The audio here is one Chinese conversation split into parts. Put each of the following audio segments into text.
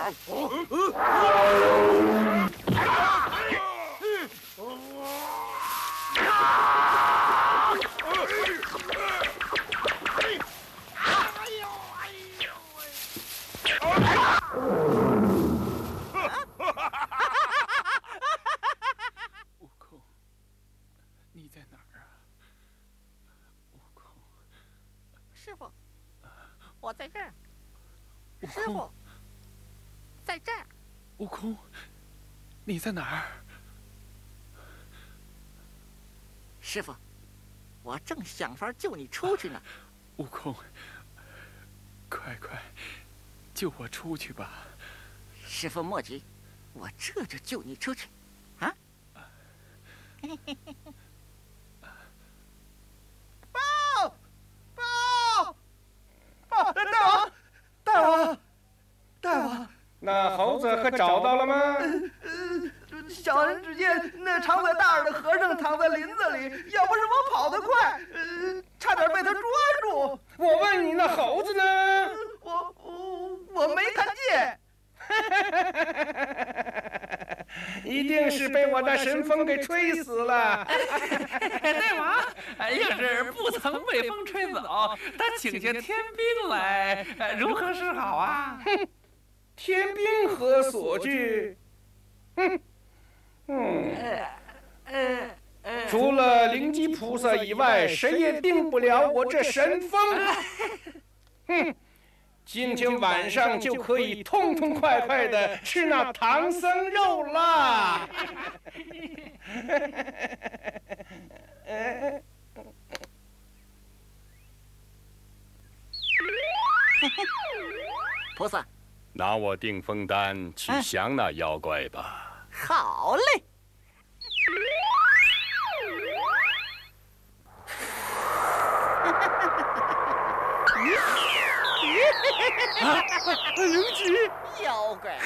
悟空，你在哪儿啊？悟空， 师傅，我在这儿。 悟空， 师傅，在这儿。 悟空，你在哪儿？ 师傅，我正想法救你出去呢。 悟空，快救我出去吧！ 师傅莫急，我这就救你出去。啊！ 报！大王！ 那猴子可找到了吗？ 小人只见那常在大耳的和尚躺在林子里，要不是我跑得快，差点被他抓住。 我问你，那猴子呢？ 我没看见。 一定是被我那神风给吹死了。 大王，要是不曾被风吹走，他请下天兵来，如何是好啊？ 哼，天兵何所惧？除了灵吉菩萨以外，谁也定不了我这神风。哼！今天晚上就可以痛痛快快的吃那唐僧肉啦！ 菩萨， 拿我定风丹去降那妖怪吧。 好嘞。 灵吉， 妖怪！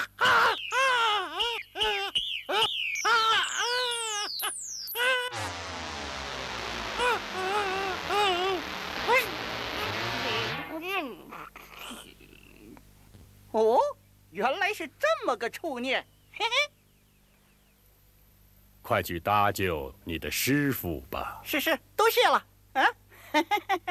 哦，原来是这么个处念，嘿嘿。 快去搭救你的师傅吧。 是，多谢了啊！